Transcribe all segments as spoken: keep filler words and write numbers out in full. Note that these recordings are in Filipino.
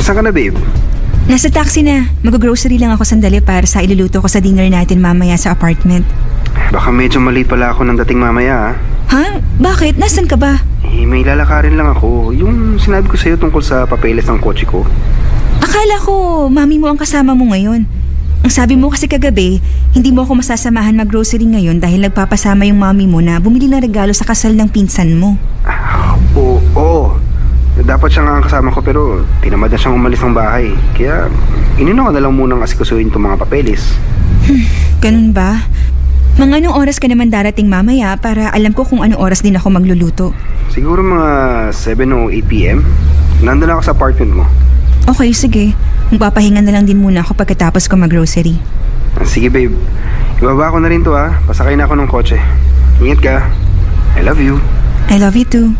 Nasaan ka na, babe? Nasa taxi na. Mag-grocery lang ako sandali para sa iluluto ko sa dinner natin mamaya sa apartment. Baka medyo mali pala ako ng dating mamaya, ha? Ha? Bakit? Nasaan ka ba? Eh, may lalakarin lang ako. Yung sinabi ko sa'yo tungkol sa papeles ng kotse ko. Akala ko, mami mo ang kasama mo ngayon. Ang sabi mo kasi kagabi, hindi mo ako masasamahan mag-grocery ngayon dahil nagpapasama yung mami mo na bumili ng regalo sa kasal ng pinsan mo. Ah, oo, oo. Dapat siya nga ang kasama ko pero tinamad na siyang umalis ng bahay. Kaya inino ko na lang munang asikasuhin itong mga papeles. Hmm, ganun ba? Mga anong oras ka naman darating mamaya para alam ko kung anong oras din ako magluluto? Siguro mga seven o eight p.m. Nandun ako sa apartment mo. Okay, sige. Magpapahinga na lang din muna ako pagkatapos ko mag-grocery. Sige, babe. Ibaba ko na rin to, ha. Pasakay na ako ng kotse. Ingat ka. I love you. I love you too.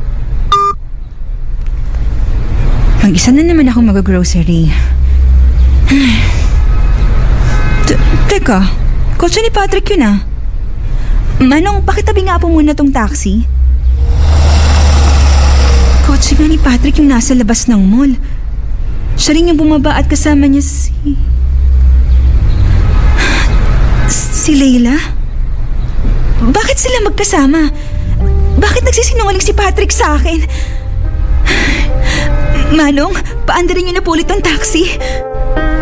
Mag-isa na naman ako mag-grocery. T- Teka, kotse ni Patrick yun ah. Manong, pakitabi nga po muna tong taxi. Kotse nga ni Patrick yung nasa labas ng mall. Siya rin yung bumaba at kasama niya si... Si Leila? Bakit sila magkasama? Bakit nagsisinungaling si Patrick sa akin? Manong, paandarin niyo na po ulit ang taxi.